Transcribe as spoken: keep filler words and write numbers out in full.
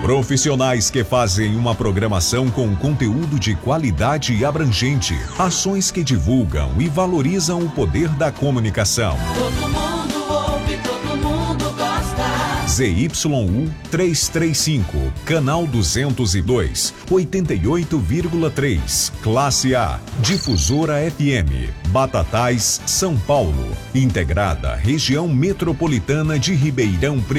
Profissionais que fazem uma programação com conteúdo de qualidade e abrangente. Ações que divulgam e valorizam o poder da comunicação. Todo mundo ouve, todo mundo gosta. Z Y U trezentos e trinta e cinco, canal duzentos e dois, oitenta e oito vírgula três, classe A, Difusora F M, Batatais, São Paulo, integrada região metropolitana de Ribeirão Preto.